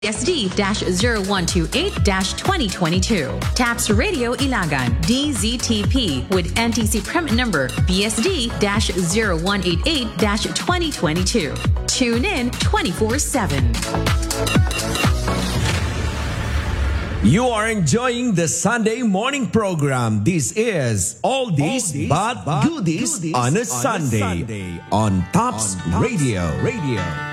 BSD-0128-2022. TAPS Radio Ilagan, DZTP with NTC permit number BSD-0188-2022. Tune in 24/7. You are enjoying the Sunday morning program. This is All This But Goodies on a Sunday on Tops Radio.